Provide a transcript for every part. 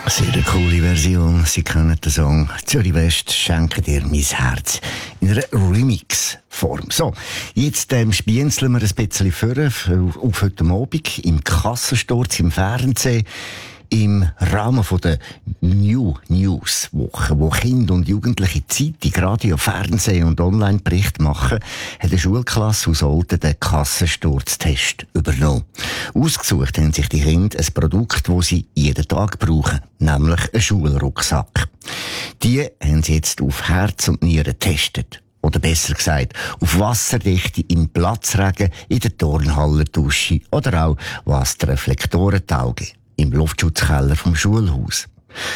Sehr eine coole Version. Sie kennen den Song «Zürich West, schenke dir mein Herz» in einer Remix-Form. So, jetzt spienzeln wir ein bisschen vor auf heute Abend im Kassensturz im Fernsehen. Im Rahmen von der New News Woche, wo Kinder und Jugendliche Zeitung, Radio, Fernsehen und Online-Berichte machen, hat eine Schulklasse aus Olten den Kassensturztest übernommen. Ausgesucht haben sich die Kinder ein Produkt, das sie jeden Tag brauchen, nämlich einen Schulrucksack. Die haben sie jetzt auf Herz und Nieren getestet. Oder besser gesagt, auf Wasserdichte im Platzregen, in der Turnhallendusche oder auch was die Reflektorentauge im Luftschutzkeller vom Schulhaus.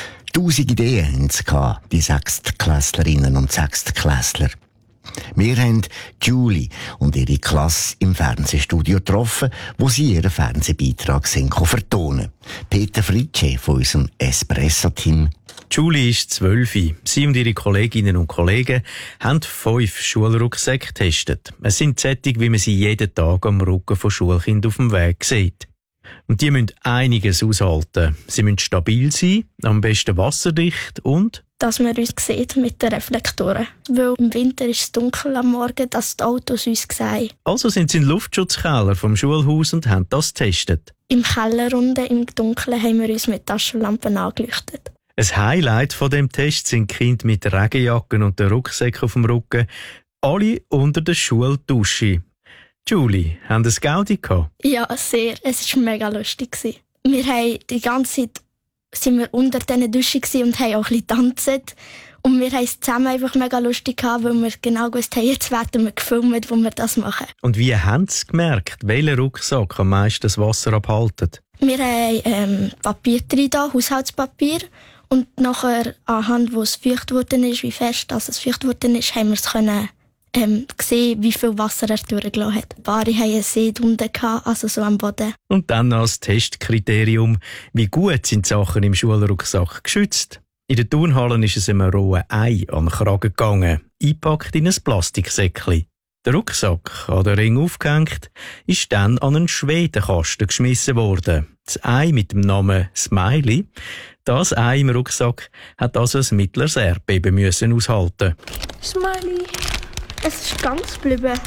1000 Ideen hatten sie gehabt, die Sechstklässlerinnen und Sechstklässler. Wir haben Julie und ihre Klasse im Fernsehstudio getroffen, wo sie ihren Fernsehbeitrag vertonen. Peter Fritsche von unserem Espresso-Team. Julie ist 12. Sie und ihre Kolleginnen und Kollegen haben 5 Schulrucksäcke getestet. Es sind solche, wie man sie jeden Tag am Rücken von Schulkindern auf dem Weg sieht. Und die müssen einiges aushalten. Sie müssen stabil sein, am besten wasserdicht und dass man uns sieht mit den Reflektoren. Weil im Winter ist es dunkel am Morgen, dass die Autos uns sehen. Also sind sie in den Luftschutzkeller vom Schulhaus und haben das getestet. Im Keller unten im Dunkeln haben wir uns mit Taschenlampen angeleuchtet. Ein Highlight von dem Test sind die Kinder mit Regenjacken und den Rucksäcken auf dem Rücken, alle unter der Schuldusche. Julie, haben Sie Gaudi gehabt? Ja, sehr. Es war mega lustig. Wir haben die ganze Zeit sind wir unter diesen Duschen und haben auch ein bisschen getanzt. Und wir haben es zusammen einfach mega lustig gehabt, weil wir genau gewusst haben, jetzt werden wir gefilmt, wo wir das machen. Und wie haben Sie gemerkt, welcher Rucksack am meisten das Wasser abhaltet? Wir haben Papier drin, Haushaltspapier. Und nachher, anhand wo es feucht worden ist, wie fest es feucht worden ist, haben wir es können gesehen, wie viel Wasser er durchgelassen hat. Ein paar hatten einen See unten, also so am Boden. Und dann als Testkriterium, wie gut sind die Sachen im Schulrucksack geschützt? In den Turnhallen ist es einem rohen Ei an den Kragen gegangen, eingepackt in ein Plastiksäckchen. Der Rucksack, an den Ring aufgehängt, ist dann an einen Schwedenkasten geschmissen worden. Das Ei mit dem Namen Smiley, das Ei im Rucksack, hat also ein mittleres Erdbeben müssen aushalten. Smiley, es ist ganz geblieben.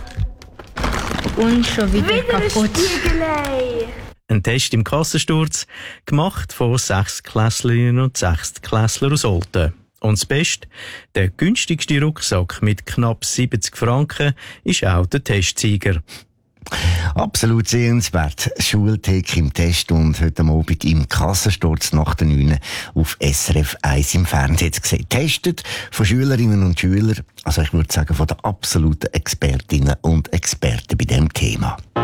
Und schon wieder kaputt. Ein Test im Kassensturz, gemacht von Sechstklässlerinnen und Sechstklässlern aus Olten. Und das Beste, der günstigste Rucksack mit knapp 70 Franken ist auch der Testsieger. Absolut sehenswert. Schultheke im Test und heute Abend im Kassensturz nach der 9 auf SRF 1 im Fernsehen zu sehen. Testet von Schülerinnen und Schülern, also ich würde sagen von den absoluten Expertinnen und Experten bei diesem Thema.